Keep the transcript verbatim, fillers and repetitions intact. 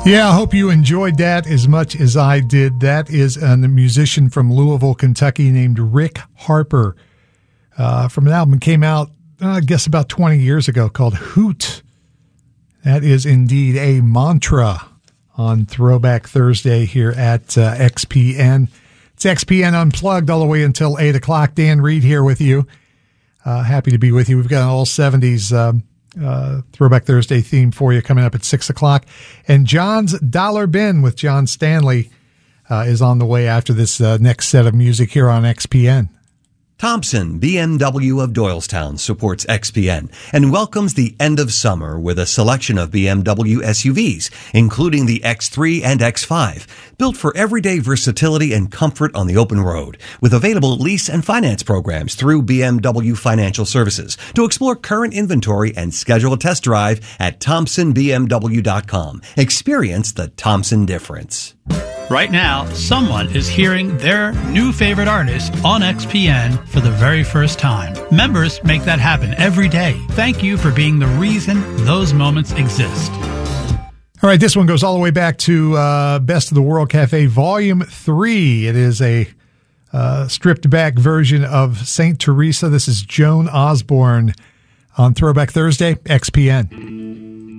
Yeah, I hope you enjoyed that as much as I did. That is a musician from Louisville, Kentucky named Rick Harper uh, from an album that came out, uh, I guess, about twenty years ago called Hoot. That is indeed a mantra on Throwback Thursday here at uh, X P N. It's X P N Unplugged all the way until eight o'clock. Dan Reed here with you. Uh, happy to be with you. We've got an all seventies um, uh, Throwback Thursday theme for you coming up at six o'clock. And John's Dollar Bin with John Stanley uh, is on the way after this uh, next set of music here on X P N. Thompson B M W of Doylestown supports X P N and welcomes the end of summer with a selection of B M W S U Vs, including the X three and X five, built for everyday versatility and comfort on the open road, with available lease and finance programs through B M W Financial Services. To explore current inventory and schedule a test drive at thompson b m w dot com. Experience the Thompson difference. Right now, someone is hearing their new favorite artist on X P N for the very first time. Members make that happen every day. Thank you for being the reason those moments exist. All right, this one goes all the way back to uh, Best of the World Cafe Volume three. It is a uh, stripped-back version of Saint Teresa. This is Joan Osborne on Throwback Thursday, X P N.